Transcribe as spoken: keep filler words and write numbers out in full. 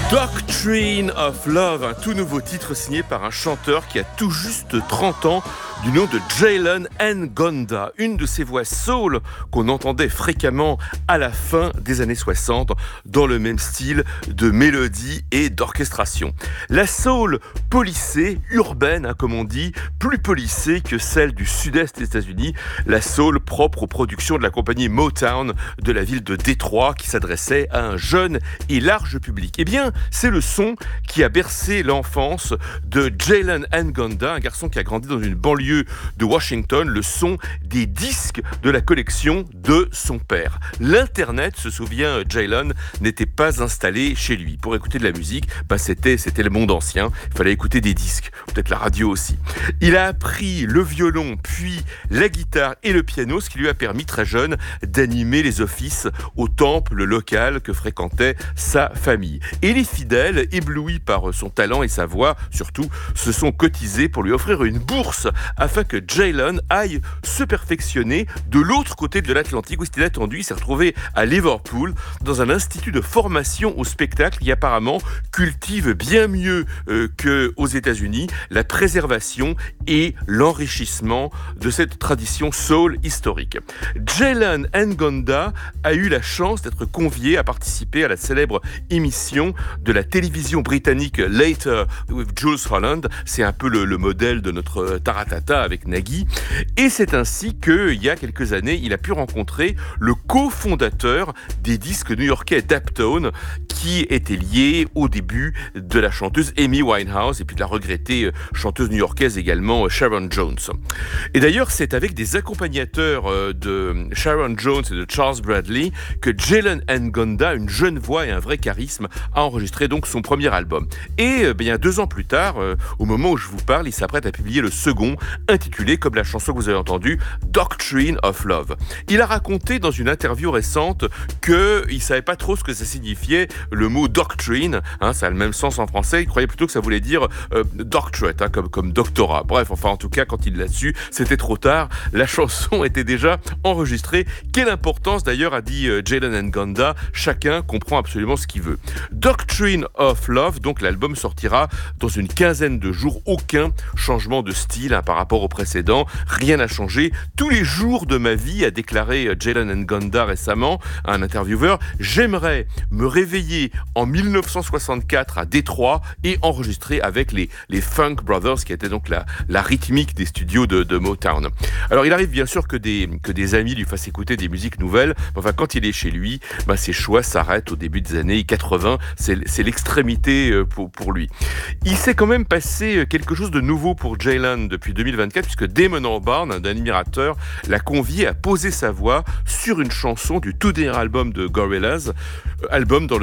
Doctrine of Love, un tout nouveau titre signé par un chanteur qui a tout juste trente ans, du nom de Jalen Ngonda, une de ces voix soul qu'on entendait fréquemment à la fin des années soixante dans le même style de mélodie et d'orchestration. La soul policée, urbaine hein, comme on dit, plus policée que celle du sud-est des États-Unis, la soul propre aux productions de la compagnie Motown de la ville de Détroit qui s'adressait à un jeune et large public. Eh bien, c'est le son qui a bercé l'enfance de Jalen Ngonda, un garçon qui a grandi dans une banlieue de Washington, le son des disques de la collection de son père. L'Internet, se souvient Jalen, n'était pas installé chez lui. Pour écouter de la musique, bah c'était, c'était le monde ancien. Il fallait écouter des disques, peut-être la radio aussi. Il a appris le violon, puis la guitare et le piano, ce qui lui a permis très jeune d'animer les offices au temple local que fréquentait sa famille. Et les fidèles, éblouis par son talent et sa voix, surtout, se sont cotisés pour lui offrir une bourse afin que Jalen aille se perfectionner de l'autre côté de l'Atlantique où il est attendu. Il s'est retrouvé à Liverpool dans un institut de formation au spectacle qui apparemment cultive bien mieux euh, qu'aux États-Unis la préservation et l'enrichissement de cette tradition soul historique. Jalen Ngonda a eu la chance d'être convié à participer à la célèbre émission de la télévision britannique Later with Jules Holland. C'est un peu le, le modèle de notre Taratata avec Nagui. Et c'est ainsi qu'il y a quelques années, il a pu rencontrer le cofondateur des disques new-yorkais Daptone, qui était lié au début de la chanteuse Amy Winehouse et puis de la regrettée chanteuse new-yorkaise également Sharon Jones. Et d'ailleurs, c'est avec des accompagnateurs de Sharon Jones et de Charles Bradley que Jalen Ngonda, une jeune voix et un vrai charisme, a enregistré donc son premier album. Et bien deux ans plus tard, au moment où je vous parle, il s'apprête à publier le second, intitulé, comme la chanson que vous avez entendue, Doctrine of Love. Il a raconté dans une interview récente qu'il ne savait pas trop ce que ça signifiait, le mot doctrine, hein, ça a le même sens en français, il croyait plutôt que ça voulait dire euh, doctorate, hein, comme, comme doctorat. Bref, enfin en tout cas, quand il l'a su, c'était trop tard, la chanson était déjà enregistrée. Quelle importance d'ailleurs, a dit euh, Jalen Ngonda, chacun comprend absolument ce qu'il veut. Doctrine of Love, donc l'album sortira dans une quinzaine de jours, aucun changement de style hein, par rapport au précédent, rien n'a changé. Tous les jours de ma vie, a déclaré Jalen Ngonda récemment à un intervieweur, j'aimerais me réveiller en dix-neuf cent soixante-quatre à Détroit et enregistrer avec les, les Funk Brothers, qui étaient donc la, la rythmique des studios de, de Motown. Alors il arrive bien sûr que des, que des amis lui fassent écouter des musiques nouvelles, mais enfin quand il est chez lui, bah, ses choix s'arrêtent au début des années quatre-vingts, c'est, c'est l'extrémité pour, pour lui. Il s'est quand même passé quelque chose de nouveau pour Jalen depuis deux mille vingt-quatre, puisque Damon Albarn, un admirateur, l'a convié à poser sa voix sur une chanson du tout dernier album de Gorillaz, album dans le